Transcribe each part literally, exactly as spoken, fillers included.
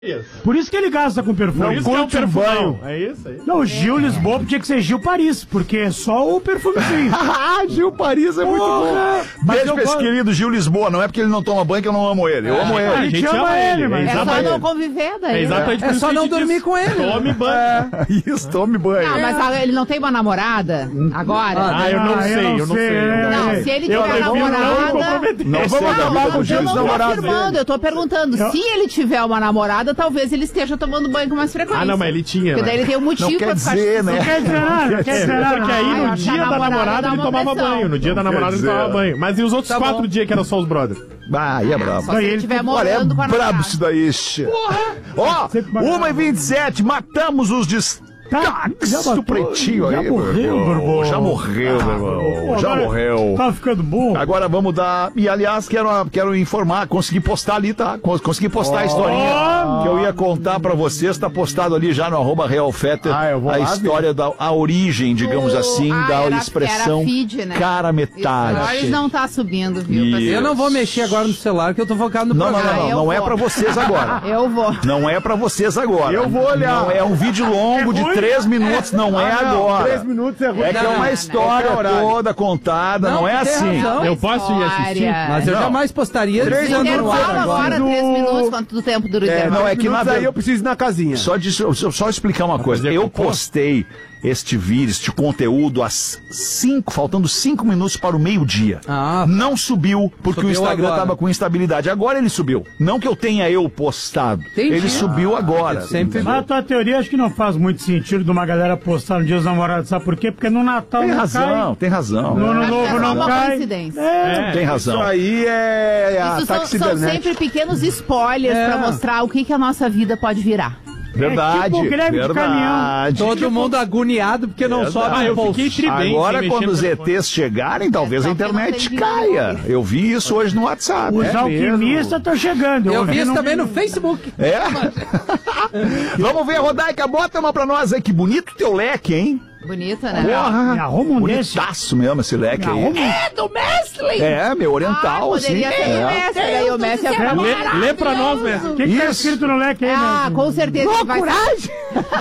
Isso. Por isso que ele gasta com perfume. Não curte um banho. É isso aí. Não, Gil Lisboa tinha que ser Gil Paris, porque é só o perfumezinho. Ah, Gil Paris é muito bom. Beijo pra esse querido Gil Lisboa. Não é porque ele não toma banho que eu não amo ele. Eu amo ele. A gente ama ele, mas É só não conviver daí. É exatamente É só não dormir com ele. Tome banho. Isso, tome banho. Não, mas a- ele não tem uma namorada agora? Ah, eu não Ah, sei, eu não sei. Não, se ele Eu tiver prefiro não me namorada... comprometer. Não sei da vida do Eu Gil não tô namorado afirmando, dele. eu tô perguntando. Se ele tiver uma namorada, talvez ele esteja tomando banho com mais frequência. Ah, não, mas ele tinha. Porque daí ele tem um motivo Não quer pra ficar... dizer, né? Não quer dizer nada, não quer dizer nada. Porque aí Ah, eu no acho dia que a da namorada namorada dá ele uma tomava pressão. banho. No dia da Não namorada quer ele tomava dizer. banho. Mas e os outros Tá quatro bom. dias que eram só os brothers? Ah, aí é brabo. Só se ele estiver Olha, é morando com a brabo namorada. isso daí, xe. Ó, uma e vinte e sete, matamos os destaques já do matou, Pretinho já aí, morreu, meu irmão. Borbô. Já morreu, meu irmão. Pô, Já agora morreu. Tá ficando bom. Agora vamos dar. E aliás, quero, quero informar, consegui postar ali, tá? Cons- Consegui postar a historinha que eu ia contar pra vocês. Tá postado ali já no arroba Real Fetter. Ah, eu vou a lá história da a origem, digamos O- assim, ah, da era- expressão era feed, né? cara metade. Stories não tá subindo, viu? Isso. pessoal? Eu não vou mexer agora no celular, que eu tô focado no Não, não, programa. não, não, eu não é vou. pra vocês agora. Eu vou. Não é pra vocês agora. Eu vou olhar. Não, é um vídeo longo É de ruim? três minutos, não é Ah, não, agora. Três minutos é ruim. É que é Não, uma não, história qualquer horário. toda contada, não, Não, é tu tem assim. razão. Eu posso ir assistir? História. Mas eu Não. jamais postaria Três dizendo anos no ar Intervalo agora, do- três minutos. Quanto do tempo dura o É, intervalo? não, é que na Aí verdade. eu preciso ir na casinha. Só, disso, só, só explicar uma coisa. fazer Eu cocô? postei este vídeo, este conteúdo às cinco, faltando cinco minutos para o meio-dia. Ah. Não subiu porque Subiu o Instagram agora. estava com instabilidade. Agora ele subiu. Não que eu tenha eu postado. Entendi. Ele subiu agora. sempre- Mas a tua teoria acho que não faz muito sentido de uma galera postar no dia dos namorados. Sabe por quê? Porque no Natal Tem não razão, cai. tem razão. No ano Acho que é novo só não uma cai. coincidência. É. Tem razão. Isso aí é Isso são, ataque são cibernético. sempre pequenos spoilers É. pra mostrar o que, que a nossa vida pode virar. Verdade. É tipo greve de verdade. Todo mundo agoniado porque não Verdade. sobe Ah, eu o post. fiquei tri bem Agora, sem quando mexer os no E telefone. Tês chegarem, talvez É, a só que não internet tem caia. vídeo. Eu vi isso hoje no WhatsApp. Os É alquimistas estão chegando. Eu vi isso no- também no Facebook. É? Vamos ver, Rodaica, bota uma pra nós aí. Que bonito teu leque, hein? Bonita, né? Porra. Me arruma um desse. Bonitaço mesmo esse leque Me aí. arruma um- É do Mestre! É, meu oriental, Ah, assim. poderia ser do É. Mestre, aí o Mestre ia ficar Lê, lê pra nós, mestre. O que, que tá Isso. escrito no leque aí, Ah, né? com certeza que vai ser.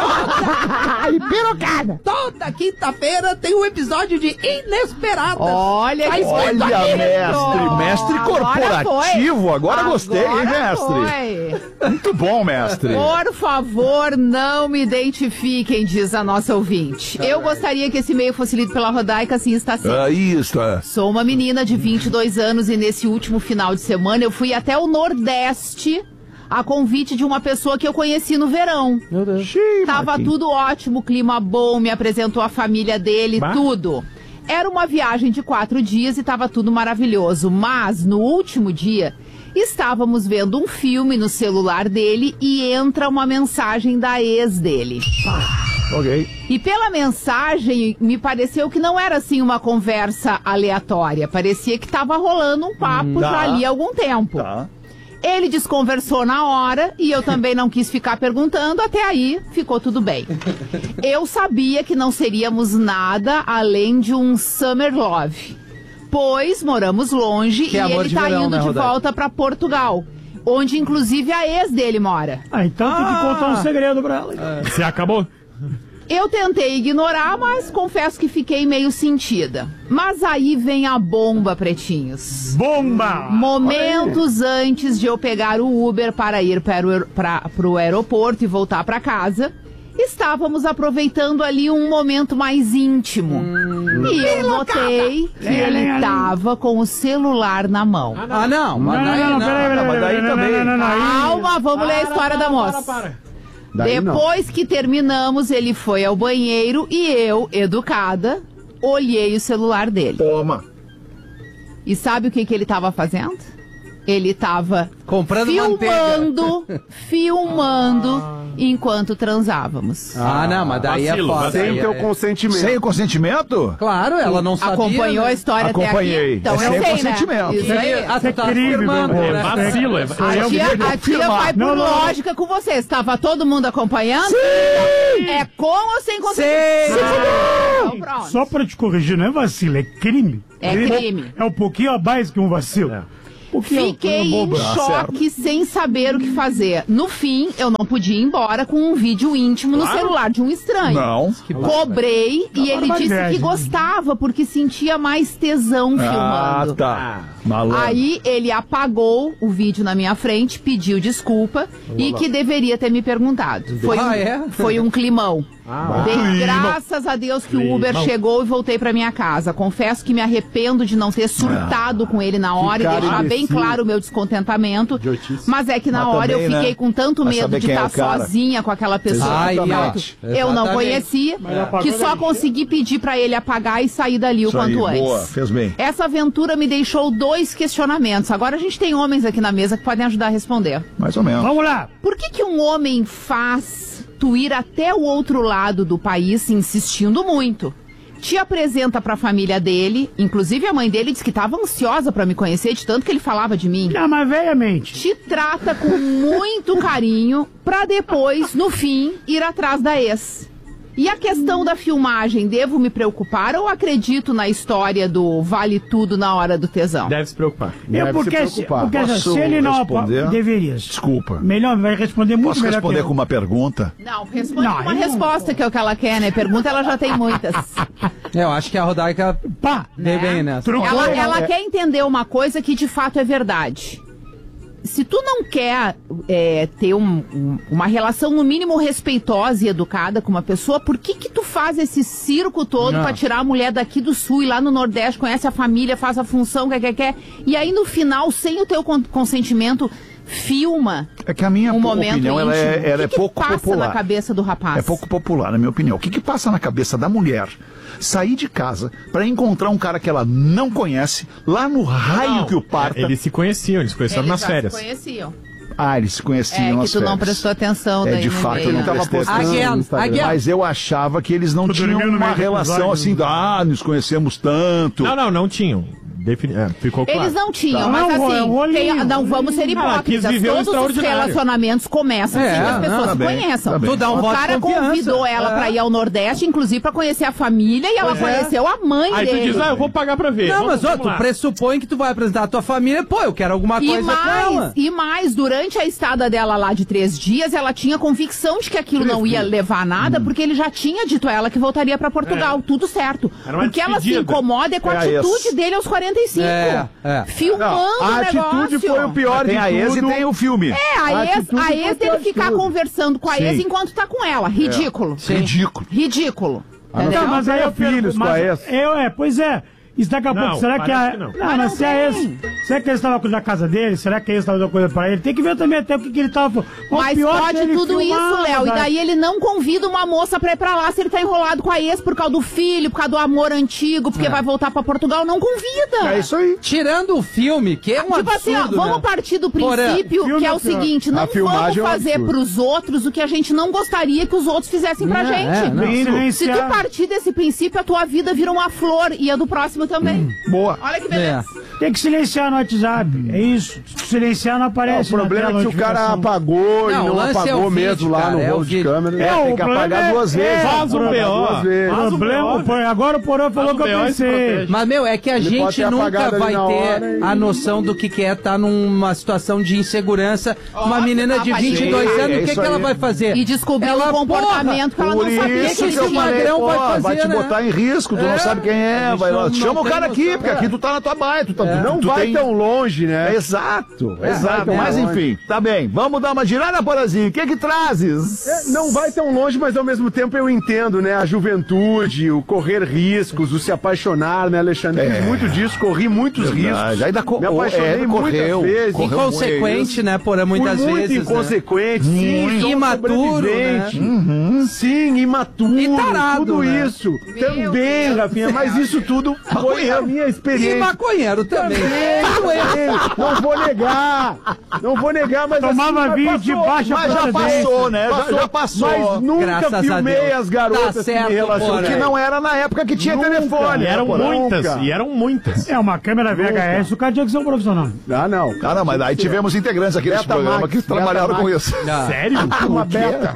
Toda quinta-feira tem um episódio de Inesperadas. Olha que Olha, mestre, mestre corporativo. Agora, gostei, hein, mestre? Foi. Muito bom, mestre. Por favor, não me identifiquem, diz a nossa ouvinte. Eu gostaria que esse e-mail fosse lido pela Rodaica, assim está sendo. É isso, é. Sou uma menina de vinte e dois anos e nesse último final de semana eu fui até o Nordeste a convite de uma pessoa que eu conheci no verão. Xiii, Tava Marquinhos. tudo ótimo, clima bom, me apresentou a família dele, Bah. tudo. Era uma viagem de quatro dias e tava tudo maravilhoso. Mas, no último dia, estávamos vendo um filme no celular dele e entra uma mensagem da ex dele. Ok. E pela mensagem, me pareceu que não era assim uma conversa aleatória. Parecia que tava rolando um papo Tá. já ali há algum tempo. Tá. Ele desconversou na hora e eu também não quis ficar perguntando, até aí ficou tudo bem. Eu sabia que não seríamos nada além de um summer love, pois moramos longe Que e é amor ele de tá verão, indo né, de Rodaica? volta pra Portugal, onde inclusive a ex dele mora. Ah, então tem que contar um segredo pra ela. Você acabou? Eu tentei ignorar, mas confesso que fiquei meio sentida. Mas aí vem a bomba, pretinhos. Bomba! Momentos antes de eu pegar o Uber para ir para o, aer- pra, pro aeroporto e voltar para casa, estávamos aproveitando ali um momento mais íntimo. E eu notei que ele estava com o celular na mão. Ah, não. Mas Não, não, daí não, não. peraí, peraí, mas daí peraí, também. não, não, não, aí- Calma, vamos ler a história da moça. Daí não. Depois que terminamos, ele foi ao banheiro e eu, educada, olhei o celular dele. Toma. E sabe o que, que ele estava fazendo? Ele estava Comprando manteiga. filmando, filmando enquanto transávamos. Ah, não, mas daí Vacilo, é foda. vacilo. Aí Sem é- teu consentimento. Sem o consentimento? Claro, ela não sabia. Acompanhou né? a história até Acompanhei. aqui? Então É eu sem sei, consentimento. né? Isso aí. Ah, tu é tá crime, afirmando, meu né? irmão. É vacilo, é A vacilo. tia, a tia confirmar. vai por Não, não, não. lógica com você. Estava todo mundo acompanhando? Sim! É com ou sem consentimento? Ah, então pronto. Só pra te corrigir, não é vacilo, é crime. É crime. É um pouquinho a mais que um vacilo. Fiquei em choque, sem saber o que fazer. No fim, eu não podia ir embora com um vídeo íntimo no celular de um estranho. Não. Cobrei e ele disse que gostava porque sentia mais tesão filmando. Ah, tá. Malandro. Aí ele apagou o vídeo na minha frente, pediu desculpa e que deveria ter me perguntado. Foi, Ah, um, é? foi um climão. Ah, Dei graças a Deus que o Uber chegou e voltei pra minha casa. Confesso que me arrependo de não ter surtado com ele na hora e cara deixar bem imbecil. claro o meu descontentamento. Idiotice. Mas é que na Mas hora também, eu fiquei né? com tanto Vai medo saber de quem é estar o cara. sozinha com aquela pessoa Ai, que ai, eu não exatamente. conhecia, que só consegui pedir pra ele apagar e sair dali o Isso aí, quanto antes. boa, fez bem. Essa aventura me deixou dois questionamentos. Agora a gente tem homens aqui na mesa que podem ajudar a responder. Mais ou menos. Vamos lá. Por que que um homem faz tu ir até o outro lado do país insistindo muito? Te apresenta pra família dele, inclusive a mãe dele disse que estava ansiosa pra me conhecer, de tanto que ele falava de mim. Ah, mas velhamente. Te trata com muito carinho pra depois, no fim, ir atrás da ex. E a questão da filmagem, devo me preocupar ou acredito na história do vale tudo na hora do tesão? Deve se preocupar. É Deve porque, se se, preocupar. porque Posso se ele não responder? apa- deverias. Desculpa. Melhor, vai responder muito Posso melhor responder que eu. com uma pergunta? Não, responde Não, com uma aí não- resposta, que é o que ela quer, né? Pergunta ela já tem muitas. É, eu acho que a Rodaica Pá! veio bem nessa. Trocou. Ela, ela é- quer entender uma coisa que de fato é verdade. Se tu não quer é, ter um- um- uma relação no mínimo respeitosa e educada com uma pessoa, por que que tu faz esse circo todo Não. pra tirar a mulher daqui do sul e lá no Nordeste, conhece a família, faz a função, quer, quer, quer, e aí no final, sem o teu con- consentimento, filma É que a minha um momento opinião ela é, íntimo? ela O é que que pouco passa popular. na cabeça do rapaz? É pouco popular, na minha opinião. O que que passa na cabeça da mulher sair de casa pra encontrar um cara que ela não conhece lá no raio Não, que o parta? é, Eles se conheciam, eles se conheceram Eles nas já férias. se conheciam. Ah, eles se conheciam É que nas tu não férias. prestou atenção É, daí de no fato, meio, eu não né? tava Prestei postando. Again, no Instagram. again. Mas eu achava que eles não Tu tinham dormiu no uma meio do relação episódio, assim, né? ah, nos conhecemos tanto. Não, não, não tinham. Defini- é, ficou claro. Eles não tinham, Tá. mas Não, é um assim, olhinho, tem- não vamos ser Ah, quis hipócritas. viver o Todos os extraordinário. relacionamentos começam É, assim que as pessoas não, tá se bem, conheçam. tá bem. Tu dá um O voto de cara confiança. convidou ela É. pra ir ao Nordeste, inclusive pra conhecer a família, e ela Pois é. conheceu a mãe Aí tu dele. diz, ah, eu vou pagar pra ver. Não, Vamos- mas ó, vamos tu lá. pressupõe que tu vai apresentar a tua família, pô, eu quero alguma E coisa com ela. mais, e mais, durante a estada dela lá de três dias, ela tinha convicção de que aquilo não ia levar a nada, porque ele já tinha dito a ela que voltaria pra Portugal, tudo certo. Era uma O que ela se despedida. incomoda é com a É a atitude ex. dele aos quarenta e cinco. É, é. Filmando Não, a o negócio. atitude foi o pior Tem de a ex e tudo. tem o filme. É, a A ex, atitude a foi ex o pior dele de ficar tudo. conversando com a ex Sim. enquanto tá com ela. Ridículo. Ridículo. Ridículo. A não Entendeu? ser Não, mas Tenha aí eu filhos pergunto, com a mas ex. eu, é, pois é. Isso daqui a Não, pouco, será que a... parece que não. Não, Mas mas não se a ex... tem. Será que ele estava cuidando da casa dele? Será que a ex estava dando coisa pra ele? Tem que ver também até o que, que ele estava... Mas pode tudo isso, Léo. E daí ele não convida uma moça pra ir pra lá se ele tá enrolado com a ex por causa do filho, por causa do amor antigo, porque vai voltar pra Portugal. Não convida. É isso aí. Tirando o filme, que é um Tipo assim, ó, absurdo, vamos né? partir do Porém, princípio filme que é o é pior. seguinte, não A vamos filmagem é um fazer absurdo. pros outros o que a gente não gostaria que os outros fizessem pra É, gente. é, não. Se tu partir desse princípio, a tua vida vira uma flor e a do próximo também. Boa. Olha que beleza. Tem que silenciar no WhatsApp. É isso. Se silenciar não É, aparece. o problema na é tela que o cara notificação. apagou Não, e o não lance é apagou o mesmo vídeo, lá cara, no é o rolo de vídeo. câmera. É, Não, tem o que problema apagar é- duas vezes. é, Faz um o B O. duas vezes. Faz um Problema, B O. pô, agora o Porã falou um que eu B O e se pensei. protege. Mas, meu, é que a Ele pode gente ter nunca apagado ali vai na hora ter e- a noção do que, que é estar numa situação de insegurança. Uma Óbvio, menina de tá, vinte e dois Sim, anos, é o que, isso que ela aí. vai fazer? E descobriu Ela, um comportamento que ela não Por sabia isso que que ele eu tinha. falei, magrão pô, vai vai, fazer, te né? botar em risco, tu É. não sabe quem é, A vai gente lá, não- chama não o cara tem aqui, noção. porque aqui tu tá na tua baia, tu, tá, tu, Não tu vai tem... tão longe, né? Exato, vai exato, tão mas longe. enfim, tá bem, vamos dar uma girada, Porazinho, o que que trazes? É, não vai tão longe, mas ao mesmo tempo eu entendo, né? A juventude, o correr riscos, o se apaixonar, né, Alexandre? É. Fiz muito disso, corri muitos Verdade. riscos. Aí co- Me apaixonei é, muitas correu, vezes. correu Inconsequente, né, Porã, muitas Fui muito vezes. né? inconsequente, sim, Muito. sou um Imaturo, sobrevivente. Uhum. Sim, imaturo, E tarado, tudo né? isso. Meu Também, Deus Rafinha, do mas céu. isso tudo foi a minha E experiência. maconheiro também. Também, não vou negar, não vou negar, mas Tomava assim, vinho mas de passou. baixa Mas já procedência. passou, né? Já, já passou. Mas nunca Graças a filmei Deus. as garotas Tá que certo, me relacionam. Porã. Que não era na época que tinha Nunca. telefone. E eram né, Porã? muitas, Nunca. e eram muitas. É, uma câmera V H S, o cara tinha que ser um profissional. Ah, não. Ah, não, mas aí tivemos integrantes aqui nesse Beta programa Max, que trabalharam Beta com Max. isso. Não. Sério? Uma beta.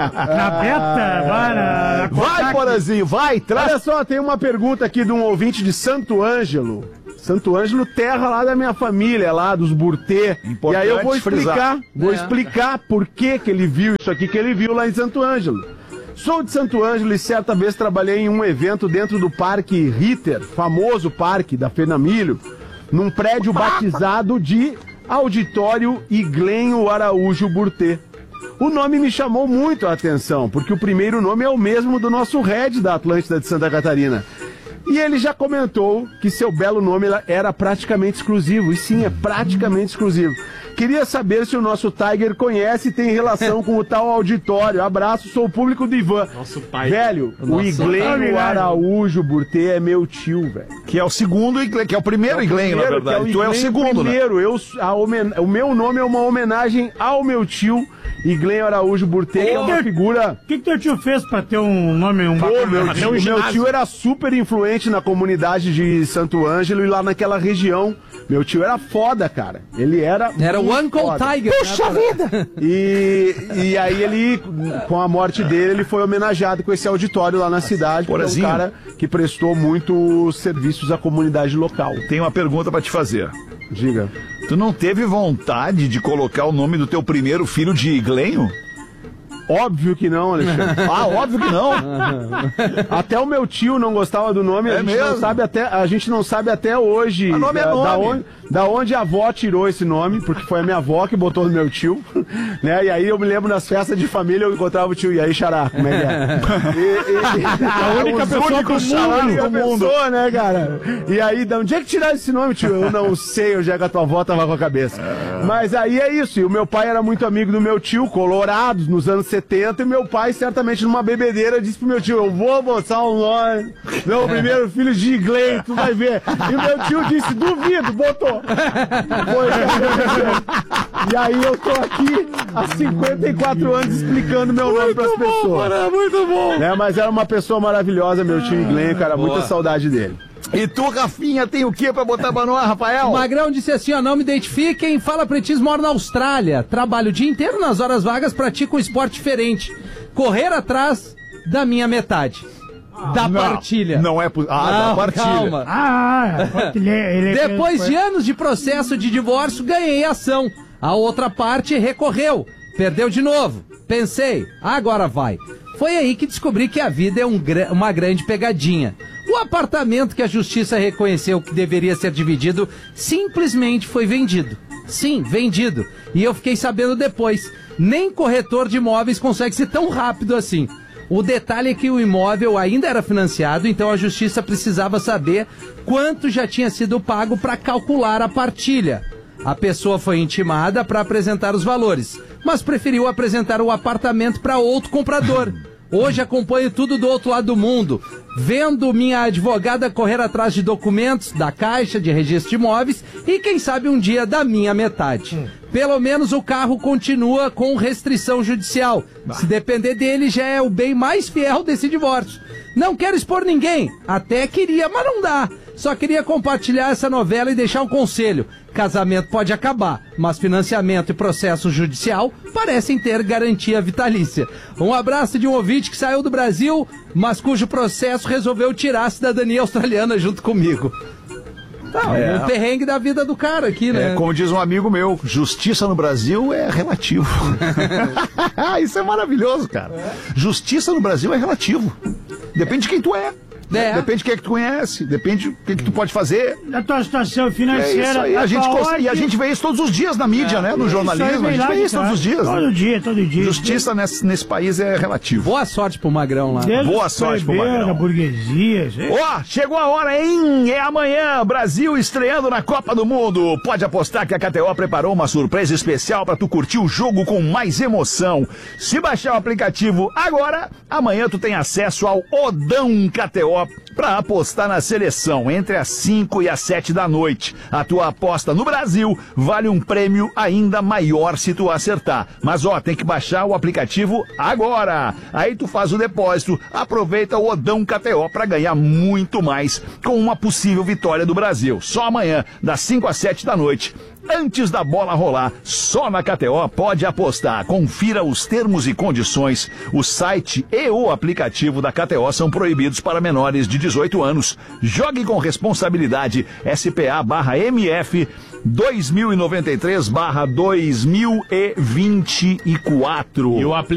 Na beta, vai na... na Vai, Kodak. Porazinho, vai, traz. Olha só, tem uma pergunta aqui de um ouvinte de Santo Ângelo. Santo Ângelo, terra lá da minha família, lá dos Burtê. E aí eu vou explicar, frisar. vou É. explicar por que que ele viu isso aqui que ele viu lá em Santo Ângelo. Sou de Santo Ângelo e certa vez trabalhei em um evento dentro do Parque Ritter, famoso parque da Fenamilho, num prédio batizado de Auditório Iglenho Araújo Burtê. O nome me chamou muito a atenção, porque o primeiro nome é o mesmo do nosso head da Atlântida de Santa Catarina. E ele já comentou que seu belo nome era praticamente exclusivo. E sim, é praticamente exclusivo. Queria saber se o nosso Tiger conhece e tem relação com o tal auditório. Abraço, sou o público do Ivan. Nosso pai. Velho, o Iglenho Araújo Burtê é meu tio, velho. Que é o segundo Iglenho, que é o primeiro Iglenho, na Primeiro, que verdade. o Tu é o Iglenho segundo, né? primeiro. Eu, a homen... O meu nome é uma homenagem ao meu tio, Iglenho Araújo Burtê, que é uma figura... O que, que teu tio fez pra ter um nome, um Pô, bacana? meu, Até tio, um meu ginásio. tio era super influente na comunidade de Santo Ângelo e lá naquela região. Meu tio era foda, cara. Ele era. Era o muito Uncle foda. Tiger. Puxa vida! E, e aí ele, com a morte dele, ele foi homenageado com esse auditório lá na cidade. Porque é um Porazinho. cara que prestou muitos serviços à comunidade local. Tem uma pergunta pra te fazer. Diga. Tu não teve vontade de colocar o nome do teu primeiro filho de Iglenho? Óbvio que não, Alexandre. Ah, óbvio que não. Até o meu tio não gostava do nome, a, É gente, mesmo? não sabe até, a gente não sabe até hoje Mas nome é da, nome. Da, onde, da onde a avó tirou esse nome, porque foi a minha avó que botou no meu tio, né? E aí eu me lembro nas festas de família, eu encontrava o tio, e aí, xará, como é que é? E, e, a única pessoa do mundo, do mundo. Pessoa, né, cara? E aí, de onde é que tiraram esse nome, tio? Eu não sei onde é que a tua avó tava com a cabeça. Mas aí é isso, e o meu pai era muito amigo do meu tio, Colorados, nos anos setenta, e meu pai pai, certamente numa bebedeira, disse pro meu tio, eu vou botar um nome, meu primeiro filho de Iglenho, tu vai ver. E o meu tio disse, duvido, botou. Foi, e aí eu tô aqui há cinquenta e quatro anos explicando meu nome pras pessoas. Cara, muito bom. Né, mas era uma pessoa maravilhosa, meu tio Iglenho, cara, muita saudade dele. E tu, Rafinha, tem o que pra botar pra nós, Rafael? O Magrão disse assim, ó, não me identifiquem, fala pretis, moro na Austrália, trabalho o dia inteiro, nas horas vagas pratico um esporte diferente, correr atrás da minha metade, da Não, partilha. Não é possível. Ah, da Não, partilha. calma. Ah, ele, ele Depois de anos de processo de divórcio, ganhei ação. A outra parte recorreu, perdeu de novo. Pensei, agora vai. Foi aí que descobri que a vida é um, uma grande pegadinha. O apartamento que a justiça reconheceu que deveria ser dividido simplesmente foi vendido. Sim, vendido. E eu fiquei sabendo depois. Nem corretor de imóveis consegue ser tão rápido assim. O detalhe é que o imóvel ainda era financiado, então a justiça precisava saber quanto já tinha sido pago para calcular a partilha. A pessoa foi intimada para apresentar os valores, mas preferiu apresentar o apartamento para outro comprador. Hoje acompanho tudo do outro lado do mundo, vendo minha advogada correr atrás de documentos da Caixa de Registro de Imóveis e quem sabe um dia da minha metade. Pelo menos o carro continua com restrição judicial. Se depender dele, já é o bem mais fiel desse divórcio. Não quero expor ninguém, até queria, mas não dá. Só queria compartilhar essa novela e deixar um conselho. Casamento pode acabar, mas financiamento e processo judicial parecem ter garantia vitalícia. Um abraço de um ouvinte que saiu do Brasil, mas cujo processo resolveu tirar a cidadania australiana junto comigo. Não, é um perrengue da vida do cara aqui, né? É, como diz um amigo meu, justiça no Brasil é relativo. Isso é maravilhoso, cara. Justiça no Brasil é relativo. Depende de quem tu é. É. Depende de quem é que tu conhece, depende do que, que tu pode fazer. Da tua situação É financeira. isso aí. da A gente, tua cons- ordem. e a gente vê isso todos os dias na mídia, né? No jornalismo, a gente vê isso todos os dias. Todo né? dia, todo dia. Justiça nesse, nesse país é relativo. Boa sorte pro Magrão lá. Desde Boa os sorte pro plebeiros, Magrão. da burguesia. sei. Ó, chegou a hora, hein? É amanhã, Brasil estreando na Copa do Mundo. Pode apostar que a K T O preparou uma surpresa especial pra tu curtir o jogo com mais emoção. Se baixar o aplicativo agora, amanhã tu tem acesso ao Odão K T O pra apostar na seleção entre as cinco e as sete da noite. A tua aposta no Brasil vale um prêmio ainda maior se tu acertar. Mas ó, tem que baixar o aplicativo agora. Aí tu faz o depósito, aproveita o Odão K T O pra ganhar muito mais com uma possível vitória do Brasil. Só amanhã, das cinco às sete da noite. antes da bola rolar. Só na K T O pode apostar. Confira os termos e condições. O site e o aplicativo da K T O são proibidos para menores de dezoito anos. Jogue com responsabilidade. S P A barra M F dois mil e noventa e três barra dois mil e vinte e quatro. E o